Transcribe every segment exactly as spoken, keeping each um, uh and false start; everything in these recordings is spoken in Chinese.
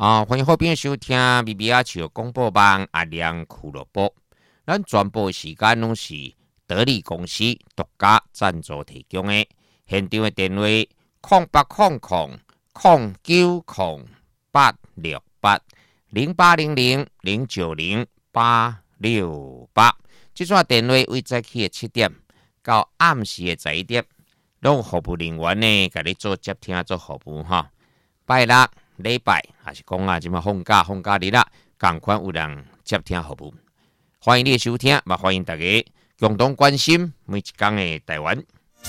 啊，欢迎好朋友收听 B B R 球广播网阿亮俱乐部。咱全部的时间拢是得力公司独家赞助提供的。现场的电话空八空空空九空八六八零八零零零九零八六八。这串电话为早起的七点到暗时的十一点，拢服务人员呢，甲你做接听做服务哈。拜六、礼拜还是讲啊，即马放假放假日啦，赶快有人接听服务。欢迎你的收听，也欢迎大家共同关心每一天的台湾。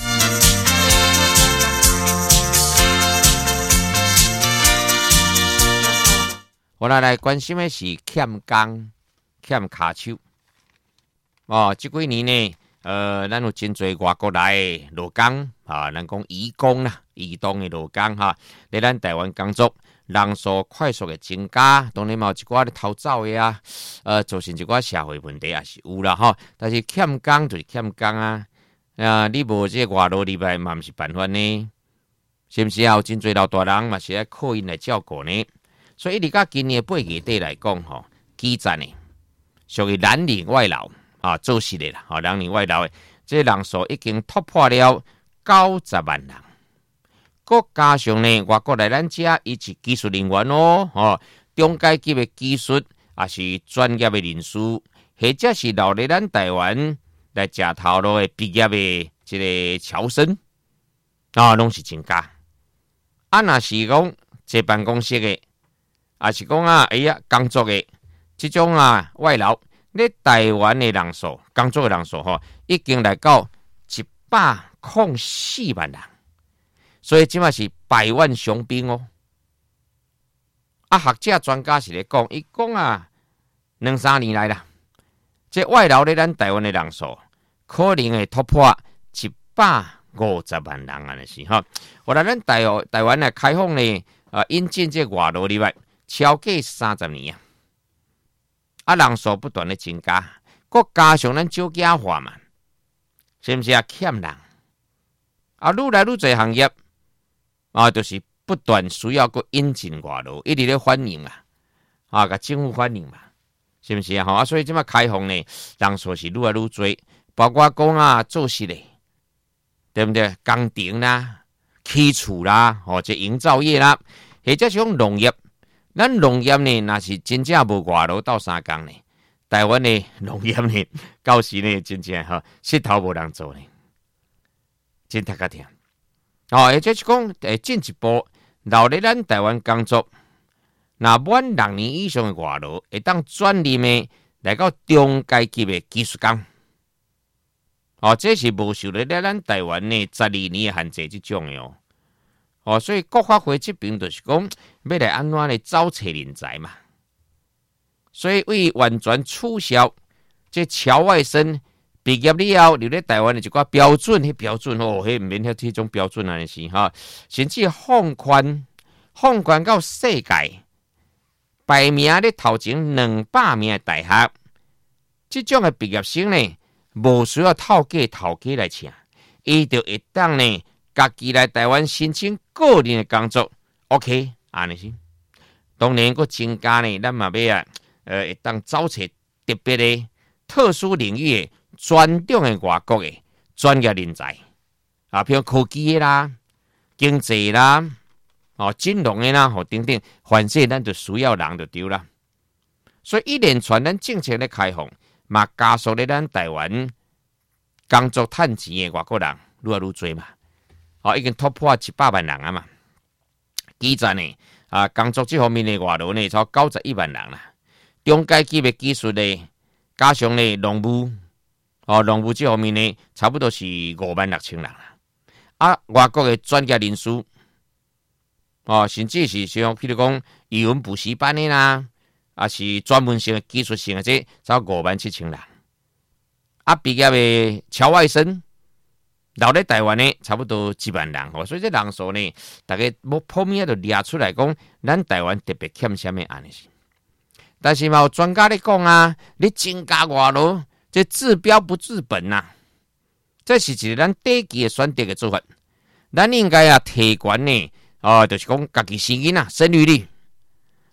我来来关心的是欠工、欠骹手。哦，这几年呢，呃，咱有真侪外国来的劳工啊，咱讲移工啦，移动的劳工哈，在咱台湾工作，人数快速的增加，当然嘛有一寡咧逃走的啊，呃，造成一寡社会问题也是有啦哈。但是欠工就是欠工啊，啊，你无这外劳入来嘛，毋是办法呢，是毋是啊？有真侪老大人嘛是爱靠因来照顾呢。所以，你甲今年八月底来讲吼，基层呢属于蓝领外劳。啊，做实的啦，啊，两年外劳的，这人数已经突破了九十万人。佮加上呢，外国来咱遮，伊是技术人员哦，哦，中阶级的技术，也是专业的人士，或者是留在咱台湾来食头路的毕业的这个侨生，啊，拢是增加。啊，若是讲坐办公室的，也是讲啊，哎呀，工作的这种啊外劳。咧台湾的人数，工作的人数吼，已经来到一百零四万人，所以即嘛是百万雄兵哦。啊，学者专家是咧讲，伊讲啊，两三年来啦，这外劳咧咱台湾的人数，可能会突破一百五十万人安尼是吼。我来咱台台湾来开放呢，啊，引进这外劳里外，超过三十年啊。啊，人数不断的增加，佮加上咱少子化嘛，是不是啊？欠人啊，愈来愈多行业啊，就是不断需要佮引进外劳，一直咧欢迎啊，啊，甲政府欢迎嘛，是不是啊？啊，所以即马开放呢，人数是愈来愈多，包括讲啊，做事的，对不对？工程啦、起厝啦，或者营造业啦，或者是讲农业。咱农业呢，若是真正无外劳斗三工呢，台湾的农业呢，到时呢，真正吼，石头无人做呢，真太个疼。哦，而且是讲，诶，进一步留咧咱台湾工作，那满六年以上的外劳，会当转任的来到中阶级的技术工。哦，这是无受咧咱台湾呢十二年的限制即种的哦。哦，所以国发会这边就是讲，要来安怎来招找人才嘛。所以为完全取消这侨外生毕业了后留在台湾的一个标准，迄标准哦，迄唔免遐迄种标准安尼是哈，甚至放宽放宽到世界排名咧头前两百名的大学，这种的毕业生呢，无需要透过头家来请，伊就会当呢。家己来台湾申请个人的工作 ，OK， 安尼是。当然，佮增加呢，咱嘛要啊，呃，会当招找特别的、特殊领域的、专长的外国的专业人才啊，譬如科技的啦、经济啦、哦金融的啦，吼等等，凡是咱就需要人就对啦。所以一连串咱政策咧开放，嘛加速咧咱台湾工作趁钱的外国人愈来愈多嘛。哦，已经突破一百万人啊嘛，基层呢啊，工作这方面的外劳呢，超九十一万人啦。中阶级的技术呢，加上呢农务，哦，农务这方面呢，差不多是五万六千人啦。啊，外国的专业人士，哦，甚至是像譬如讲语文补习班的啦，啊是专门性的技术性的这，超五万七千人。啊，毕业的侨外生。留在台湾呢，差不多一万人吼，所以这人数呢，大家要普遍就列出来讲，咱台湾特别欠什么安尼是。但是嘛，有专家咧讲啊，你增加外劳，这治标不治本呐、啊，这是一个咱短期的选择的做法。咱应该啊提悬呢，哦，就是讲家己生囡仔生育率，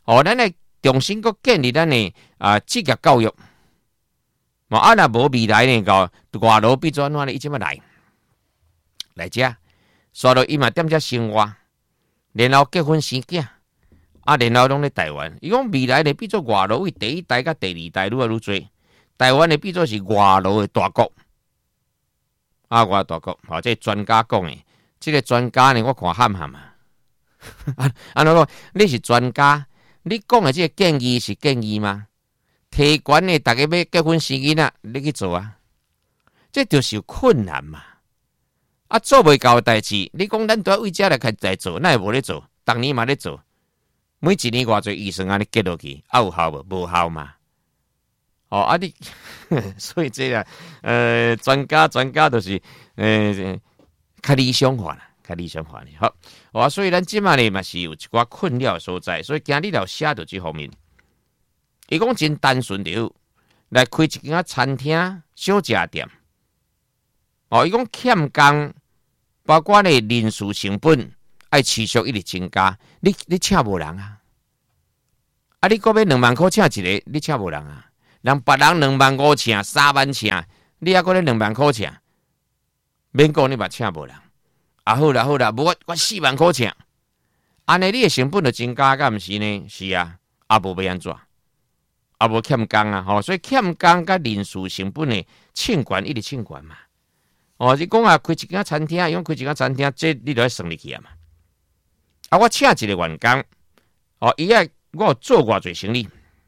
哦，咱来重新搁建立咱的啊职业教育。嘛啊，若无未来呢，个外劳变做安怎呢？伊即么来来遮，刷到伊嘛踮遮生活，然后结婚生囝，啊，然后拢咧台湾。伊讲未来呢变做外劳为第一代甲第二代愈来愈多，台湾呢变做是外劳的大国。啊，外大国，哦，这专家讲的，这个专家呢，我看喊喊啊。啊，安怎讲？你是专家，你讲的这个建议是建议吗？提管的，大家要结婚生囡仔，你去做啊？这就是有困难嘛。啊，做袂到的代志，你讲咱都要为遮来开始做，那也无咧做，当年嘛咧做，每一年偌侪医生安尼结落去，啊有效无？无效嘛。哦，啊你，所以这个呃专家专家都是呃较理想化啦，较理想化哩。好，哦，所以咱即马呢嘛是有一寡困扰的所在，所以今日了写到这方面。伊讲真单纯着来开一间餐厅、小食店。哦，伊讲欠工，包括呢人事成本爱持续一直增加，你你请无人啊？啊，你搁要两万块请一个，你请无人啊？人别人两万五请、三万请，你还搁咧两万块请，免讲你嘛请无人。啊好啦好啦，无我我四万块请，安尼你的成本就增加，敢毋是呢？是啊，啊无要安怎？啊无欠工啊，吼，所以欠工甲人事成本的欠管一直欠管嘛。哦，你讲啊，开一间餐厅，用开一间餐厅，这你就要算入去啊嘛。啊，我请一个员工，哦，伊啊，我有做偌侪生意，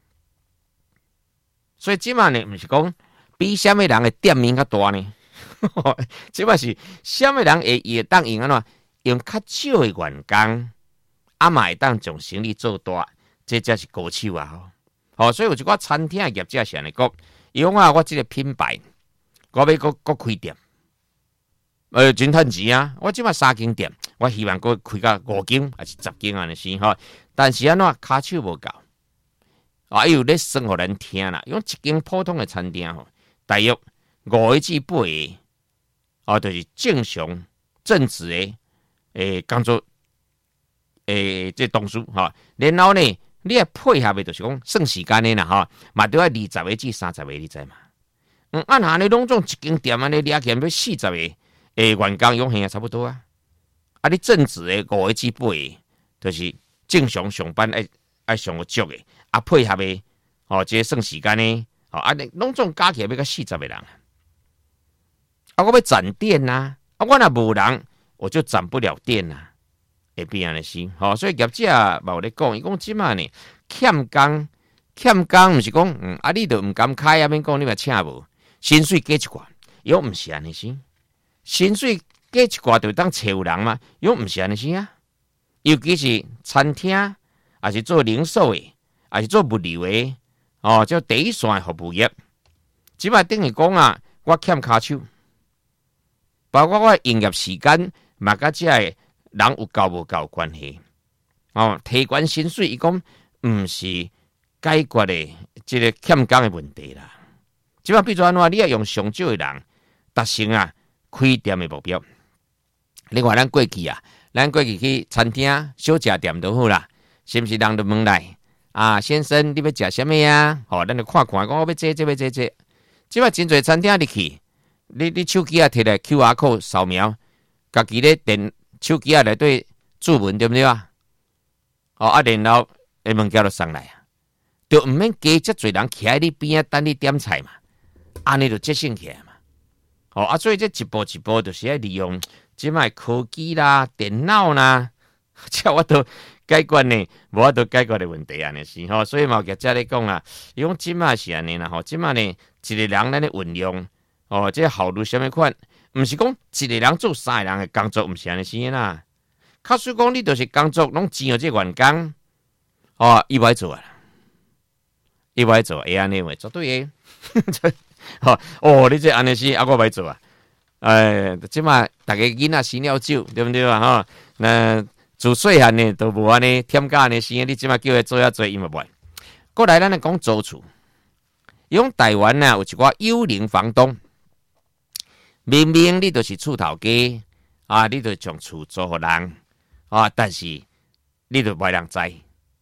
所以即马呢，毋是讲比什么人的店面较大呢？即马是什么人会会当用安怎用较少的员工，啊嘛会当将生意做大，这才是高手啊！吼。哦，所以有一寡餐厅业者是安尼讲，伊讲啊，我即个品牌，我要搁搁开店，呃，真趁钱啊！我即马三间店，我希望搁开到五间还是十间安尼先吼。但是安怎骹手无够，啊，伊有咧算互咱听啦。用一间普通的餐厅吼，大约五个至八个，哦，就是正常正职的诶工作诶，这同事吼，然后呢？你也配合的，就是讲算时间的啦，哈，嘛都要二十个至三十个，你知嘛？嗯，按下你拢总一间店安尼掠起来要四十个，诶，员工用现啊差不多啊。啊，你正职的五个至八个，就是正常上班爱爱上个足的，啊，配合的，哦，这算时间的，哦，啊，你拢总加起来要个四十个人。啊，我要攒店呐，啊，我若无人，我就攒不了店呐。会变安尼是，吼，所以业者嘛有咧讲，伊讲即马呢欠工，欠工毋是讲，嗯，啊，你都毋敢开啊，免讲你嘛请无，薪水加一寡，伊讲毋是安尼是，薪水加一寡就当找有人嘛，伊讲毋是安尼是啊，尤其是餐厅，还是做零售的，还是做物流的，哦，叫第一线的服务业，即马等于讲啊，我欠骹手，包括我营业时间嘛，甲即个。人有够无够关系哦，提悬薪水，伊讲毋是解决的即个欠工的问题啦。即摆比如安怎，你要用上少的人达成啊开店的目标。另外，咱过去啊，咱过去去餐厅、小食店都好啦，是毋是人都问来啊？先生，你要食什么啊？吼、哦，咱就看看，讲我要这这要这这。即摆真侪餐厅你去，你你手机啊摕来 Q R code 扫描，家己咧电。手机啊，内底注文对不对啊？哦，啊，然后诶物件就上来啊，就毋免加遮侪人徛喺你边啊，等你点菜嘛，安尼就节省起来嘛。哦，啊，所以这一步一步就是要利用即卖科技啦、电脑啦，这我都解决呢，无法度解决的问题安尼是吼。所以嘛，业者咧讲啊，伊讲即卖是安尼啦吼，即卖呢一个人咱咧运用，哦，这效率什么款？毋是讲一个人做三个人的工作，毋是安尼生啦。假使讲你就是工作拢钱互这员工，哦，伊歹做啊，伊歹做，会安尼话绝对会。哦，哦，你这安尼是啊，我歹做啊。诶，即马大家囡仔生了酒，对不对啊？吼，那自细汉呢都无安尼添加安尼生，你即马叫伊做遐做，伊嘛袂。过来，咱来讲租厝，用台湾呐有一寡幽灵房东。明明你就是厝头家啊，你就将厝租互人啊，但是你就袂人知，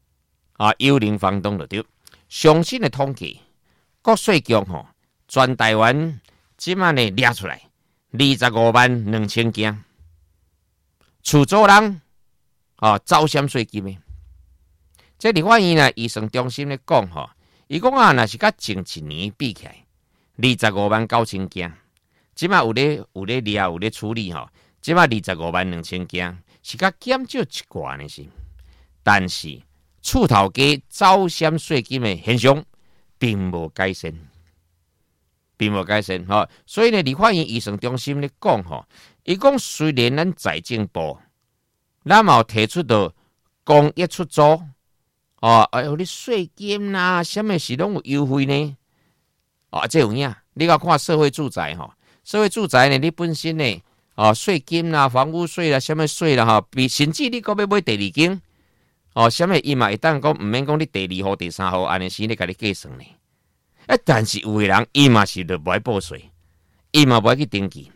啊，幽灵房东就对。上新的统计，国税局吼，全台湾即晚呢列出来二十五万两千件，厝主人啊走险税金的。这立法院呢，医生中心咧讲吼，伊讲啊，若是甲前一年比起来，二十五万九千件，即马有咧有咧列有咧处理吼，即马二十五万两千件，是甲减少一寡呢是，但是厝头家走险税金的现象并无改善，并无改善吼。所以呢，立法院医生中心咧讲吼，伊讲虽然咱财政部咱嘛有提出到公益出租。哦，哎呦，你税金啦，什么是拢有优惠呢？哦，这有影，你要看社会住宅吼，社会住宅呢，你本身呢，哦，税金啦、房屋税啦、什么税啦，哈，比甚至你搁要买第二间，哦，什么伊嘛会当讲，毋免讲你第二号、第三号，安尼时咧，甲你计算呢。啊，但是有个人，伊嘛是着无爱报税，伊嘛无爱去登记。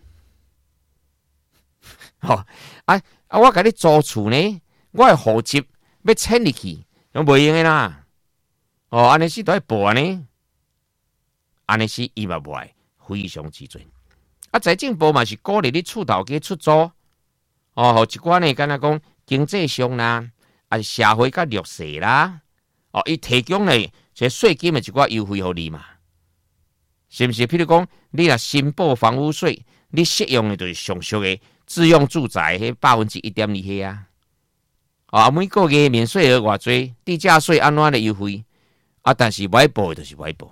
吼、哦，啊啊，我甲你租厝呢，我的户籍要迁入去。拢袂用诶啦，哦，安尼是都要报安尼，安尼是伊嘛无爱，非常之准。啊，财政部嘛是鼓励你厝头家出租，哦，互一寡呢，敢若讲经济上啦，啊，社会较弱势啦，哦，伊提供咧这税金诶一寡优惠互你嘛，是毋是？譬如讲，你若申报房屋税，你适用诶就是上述诶自用住宅迄百分之一点二迄啊。啊，每个月免税额偌济，地价税安怎的优惠啊？但是不爱报的就是不爱报，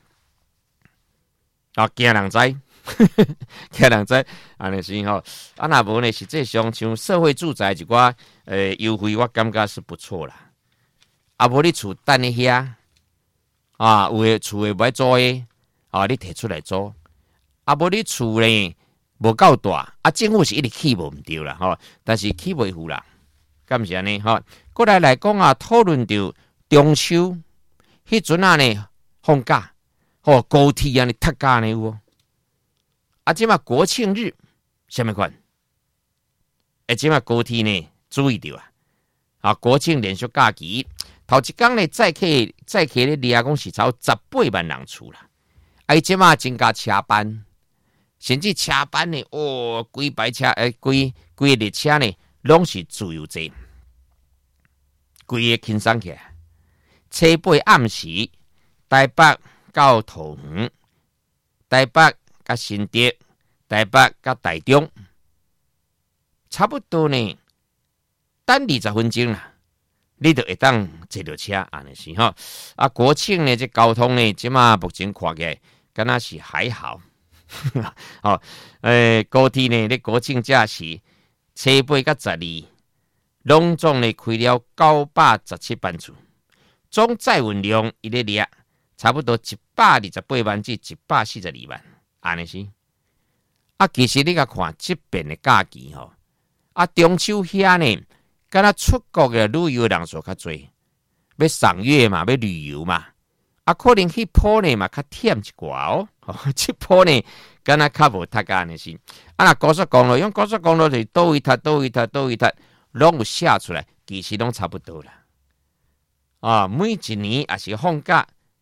啊，惊人知，惊人知，安尼是吼。啊，若无呢，实际上像社会住宅一寡呃优惠，我感觉是不错啦。啊，无你厝等咧遐，啊，有诶厝诶不爱租诶，啊，你摕出来租。啊，无你厝呢无够大，啊，政府是一直起无毋对啦，吼，但是起袂赴啦。敢是安尼吼，过来来讲啊，讨论到中秋迄阵啊呢，放假吼高铁安尼特假呢有无？啊，即马国庆日什么款？诶，即马高铁呢注意到啊，啊国庆连续假期头一天呢，载客载客咧列讲是超十八万人次啦，啊，即马增加车班，甚至车班呢，哦，规排车诶，规规列车呢。拢是自由坐，规个轻松起来。车八暗时，台北到桃园，台北甲新竹，台北甲台中，差不多呢，等二十分钟啦，你就会当坐到车，安尼是吼。啊，国庆呢，这交通呢，即马目前看起来，敢若是还好。哦，诶，高铁呢，咧国庆假期。车八甲十二，拢总咧开了九百十七班次，总载运量伊咧列差不多一百二十八万至一百四十二万，安尼是。啊，其实你甲看即边的假期吼，啊中秋遐呢，敢若出国嘅旅游人数较侪，要赏月嘛，要旅游嘛，啊可能去坡呢嘛较忝一寡哦，即坡呢。敢若较无搭个安尼是，啊那高速公路用高速公路就是倒位搭倒位搭倒位搭，拢有写出来，其实拢差不多啦。啊，每一年也是放假，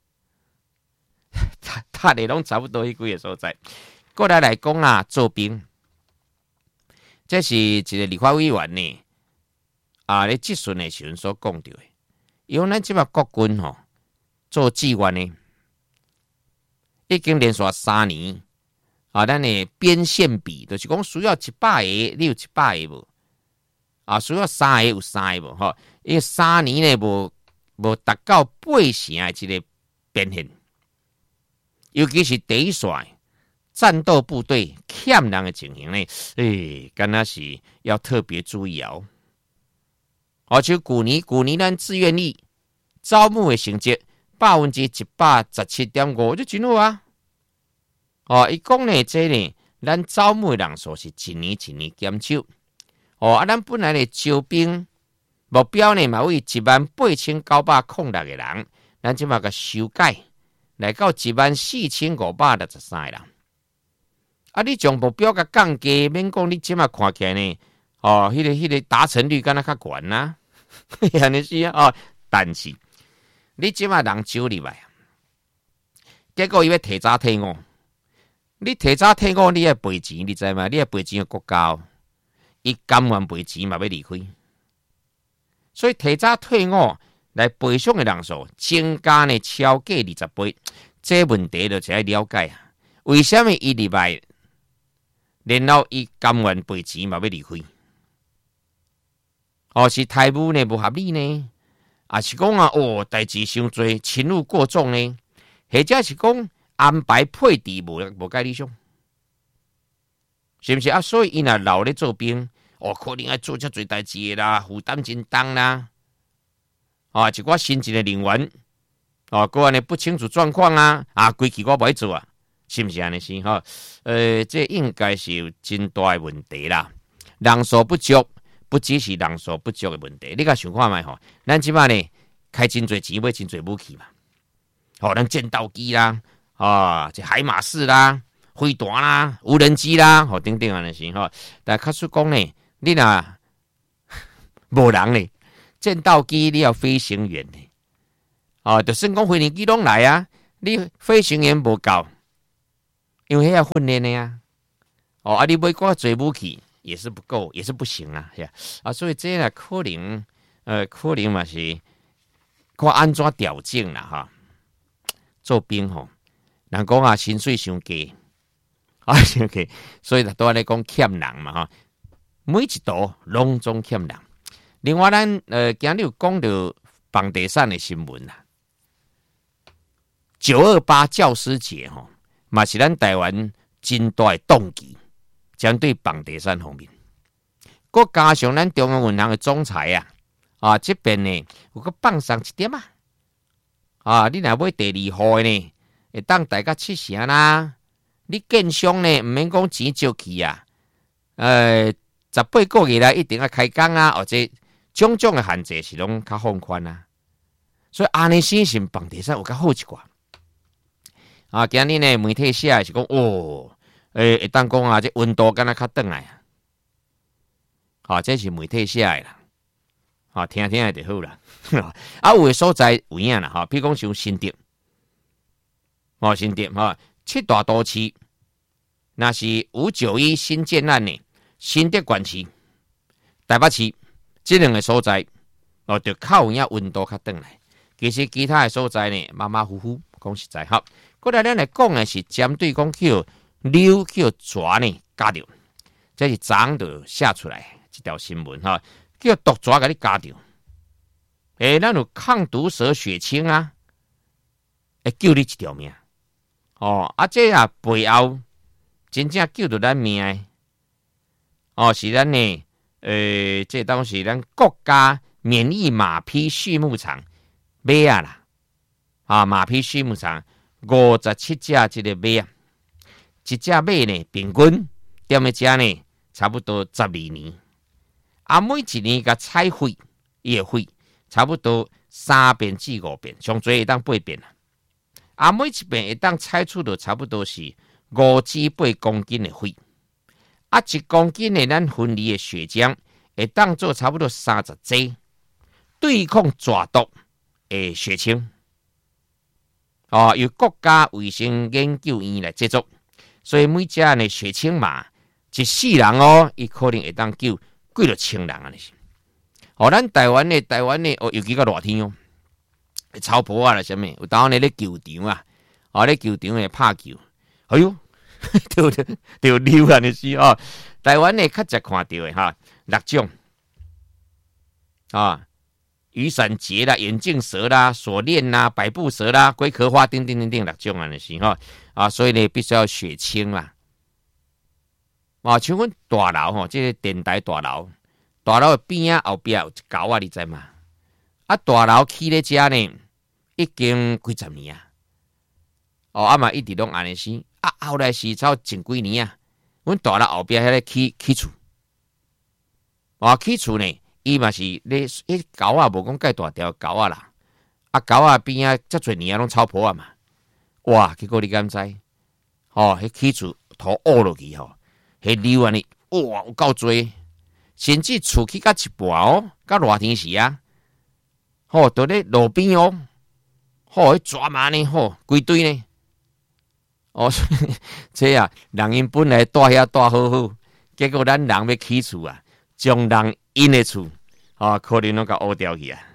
搭搭的拢差不多迄几个所在。过来来讲啊，做兵，这是一个立法委员呢，啊，咧质询的时阵所讲到的，因为咱即马国军吼做志愿呢，已经连续三年。啊，咱的边线比就是讲需要一百个，你有一百个无？啊，需要三个有三个无？吼，因为三年呢无无达到八成的这个变现，尤其是第一线战斗部队欠人的情形呢，诶，敢若是要特别注意哦。而且旧年旧年咱志愿役招募的成绩百分之一百十七点五，就真好啊。哦，伊讲呢，这呢，咱招募的人数是一年一年减少。哦，啊，咱本来的招兵目标呢，嘛为一万八千九百零六个人，咱即马个修改来到一万四千五百六十三个人。啊，你将目标个降低，免讲你即马看起来呢，哦，迄、那个迄、那个达成率敢若较悬呐，安尼是啊。哦，但是你即马人招入来，结果伊要提早退伍，你提早退伍，你要赔钱，你知吗？你要赔钱给国家，伊甘愿赔钱嘛要离开，所以提早退伍来赔偿的人数增加呢超过二十倍，这问题就要了解啊。为什么伊入来，然后伊甘愿赔钱嘛要离开？哦，是台务呢不合理呢？啊是讲啊，哦，代志伤多，勤务过重呢？或者是讲安排配置无无介理想，是不是啊？所以伊若留咧做兵，哦，可能要做遮侪代志啦，负担真重啦。啊，一寡新进的人员，哦，个安尼不清楚状况啊，啊，规矩我不爱做啊，是不是安尼是哈？呃，这应该是有真大的问题啦，人手不足。不只是人手不足的问题，你甲想看觅吼，咱即摆呢开真侪钱买真侪武器嘛，吼，咱战斗机啦，啊，这海马式啦、飞弹啦、无人机啦，吼，等等安尼是吼。但卡说讲呢，你若无人呢，战斗机你要飞行员呢，哦，就算讲飞行机拢来啊，你飞行员无够，因为迄要训练的呀，哦，啊，你买偌侪武器。也是不够，也是不行啊，是啊，所以这个可能，呃，可能嘛是看安怎调整啦哈。做兵吼，人讲啊薪水伤低，啊伤低，所以都安尼讲欠人嘛哈。每一道拢总欠人。另外咱呃今日有讲到房地产的新闻啦，九二八教师节吼，嘛是咱台湾真大的动机。针对房地产方面，佮加上咱中央银行的总裁啊，啊这边呢有个放上一点啊，啊你若买第二户呢，会当大家七成啦。你建商呢，唔免讲钱借去啊，呃十八个月来一定要开工啊，或者种种的限制是拢较放宽啊。所以安尼先是房地产有较好一寡。啊，今日呢媒体写的是讲哦。诶，会当讲啊，这温度敢若较转来啊，好、啊，这是媒体写的啦，好、啊，听听就好啦。啊，有的所在有影啦，哈，比如讲像新店，哦，新店哈，七大都市，那是五九一新建案呢，新店县区、台北市这两个所在，哦，就靠有影温度较转来。其实其他的所在呢，马马虎虎，讲实在好。过来咱来讲的是针对讲叫。溜叫蛇呢，加掉，这是昨就写出来一条新闻哈，叫毒蛇给你加掉。诶，咱有抗毒蛇血清啊，会救你一条命。哦，啊，这啊背后真正救到咱命的。哦，是咱呢，呃，这当是咱国家免疫马匹畜牧场买啊啦，啊，马匹畜牧场五十七只这个买啊。一只马呢，平均踮咧遮呢，差不多十二年。啊，每一年甲采费，伊的费差不多三遍至五遍，上最会当八遍啦。啊，每一遍会当采出到差不多是五至八公斤的费。啊，一公斤的咱分离的血浆会当做差不多三十剂，对抗蛇毒的血清。哦，由国家卫生研究院来制作。所以每只呢血清码一世人哦，伊可能会当救几落千人啊！是，哦，咱台湾呢，台湾呢，哦，尤其个热天哦，超婆啊啦，什么？有当呢咧球场啊，哦，咧球场咧拍球，哎呦，就就溜啊！你是哦，台湾呢较常看到的哈，六种啊，雨伞节啦、眼镜蛇啦、锁链啦、百步蛇啦、龟壳花等等等等六种啊，你是哈。啊，所以呢，必须要血清啦。啊，像阮大楼吼，这个电台大楼，大楼的边啊后边有一沟啊，你知嘛？啊，大楼起咧遮呢，已经几十年啊。哦，啊嘛一直拢安尼是，啊后来是超前几年啊，阮大楼后边迄个起起厝，啊起厝呢，伊嘛是咧，迄沟啊无讲介大条沟啊啦，啊沟啊边啊，遮侪年啊拢草坡啊嘛。哇！结果你敢知？哦，迄起厝土凹落去吼，迄流安尼，哇，有够多，甚至厝起甲一半哦，甲热天时啊，吼、哦，伫咧路边哦， 吼，抓马呢，吼，规堆呢。哦，这啊，人因本来住遐住好好，结果咱人要起厝啊，将人因的厝，啊，可能拢甲乌掉去啊。